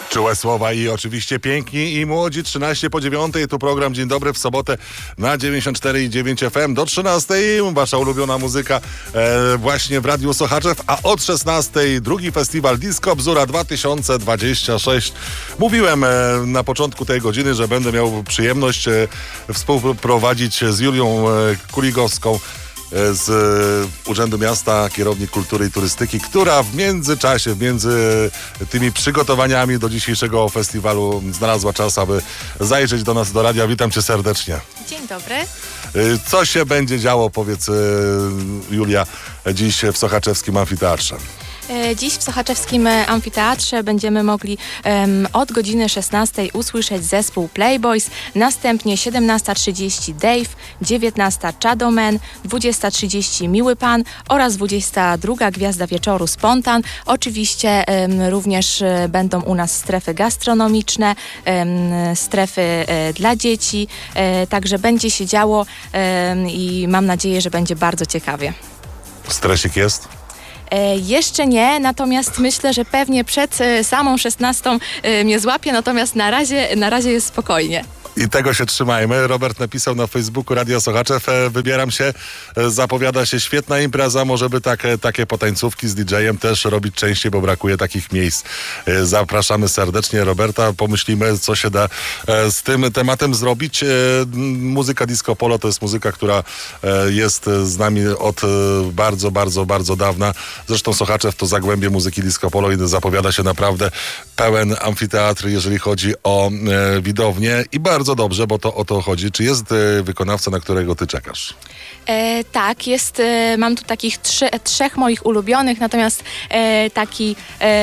Czułe słowa i oczywiście piękni i młodzi. 13 po 9. Tu program Dzień Dobry w sobotę na 94,9 FM. Do 13. Wasza ulubiona muzyka właśnie w Radiu Sochaczew, a od 16. drugi festiwal Disco Bzura 2026. Mówiłem na początku tej godziny, że będę miał przyjemność współprowadzić z Julią Kuligowską z Urzędu Miasta, kierownik kultury i turystyki, która w międzyczasie, między tymi przygotowaniami do dzisiejszego festiwalu znalazła czas, aby zajrzeć do nas do radia. Witam cię serdecznie. Dzień dobry. Co się będzie działo, powiedz Julia, dziś w Sochaczewskim Amfiteatrze? Dziś w Sochaczewskim Amfiteatrze będziemy mogli od godziny 16 usłyszeć zespół Playboys, następnie 17:30 Dave, 19:00 Chadoman, 20:30 Miły Pan oraz 22:00 Gwiazda Wieczoru Spontan. Oczywiście również będą u nas strefy gastronomiczne, strefy dla dzieci, także będzie się działo i mam nadzieję, że będzie bardzo ciekawie. Stresik jest? Jeszcze nie, natomiast myślę, że pewnie przed samą 16 mnie złapie, natomiast na razie jest spokojnie. I tego się trzymajmy. Robert napisał na Facebooku Radia Sochaczew. Wybieram się, zapowiada się świetna impreza. Może by takie potańcówki z DJ-em też robić częściej, bo brakuje takich miejsc. Zapraszamy serdecznie Roberta. Pomyślimy, co się da z tym tematem zrobić. Muzyka disco polo to jest muzyka, która jest z nami od bardzo, bardzo, bardzo dawna. Zresztą Sochaczew to zagłębie muzyki disco polo i zapowiada się naprawdę pełen amfiteatr, jeżeli chodzi o widownię. I bardzo dobrze, bo to o to chodzi. Czy jest wykonawca, na którego ty czekasz? Tak, jest. Mam tu takich trzech moich ulubionych, natomiast taki,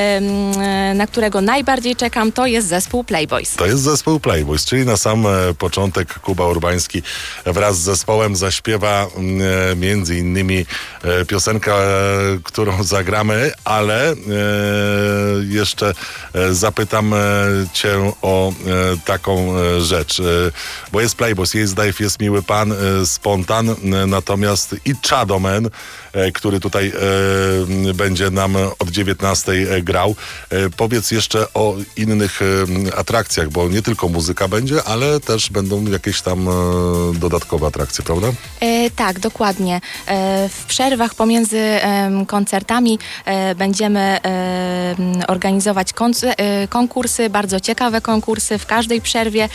na którego najbardziej czekam, to jest zespół Playboys. To jest zespół Playboys, czyli na sam początek Kuba Urbański wraz z zespołem zaśpiewa między innymi piosenkę, którą zagramy, ale jeszcze zapytam cię o taką rzecz, bo jest Playboys, jest Dave, jest Miły Pan, Spontan, natomiast i Chadoman, który tutaj będzie nam od 19 grał. Powiedz jeszcze o innych atrakcjach, bo nie tylko muzyka będzie, ale też będą jakieś tam dodatkowe atrakcje, prawda? Tak, dokładnie. W przerwach pomiędzy koncertami będziemy organizować konkursy, bardzo ciekawe konkursy. W każdej przerwie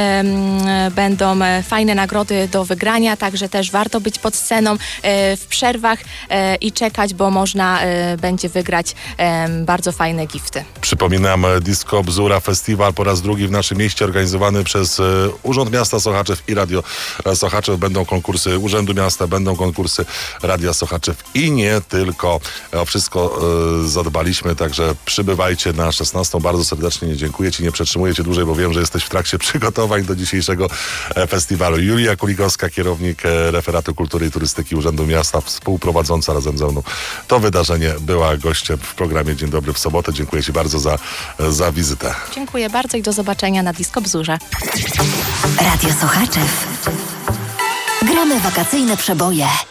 będą fajne nagrody do wygrania, także też warto być pod sceną w przerwach i czekać, bo można będzie wygrać bardzo fajne gifty. Przypominam, Disco Bzura Festiwal po raz drugi w naszym mieście, organizowany przez Urząd Miasta Sochaczew i Radio Sochaczew. Będą konkursy Urzędu Miasta, będą konkursy Radia Sochaczew i nie tylko. O wszystko zadbaliśmy, także przybywajcie na 16. Bardzo serdecznie dziękuję ci, nie przetrzymuję cię dłużej, bo wiem, że jesteś w trakcie przygotowań do dzisiejszego festiwalu. Julia Kuligowska, kierownik Referatu Kultury i Turystyki Urzędu Miasta, współprowadząca razem ze mną to wydarzenie, była gościem w programie Dzień Dobry w sobotę. Dziękuję ci bardzo za wizytę. Dziękuję bardzo i do zobaczenia na Disco Bzurze. Radio Sochaczew. Gramy wakacyjne przeboje.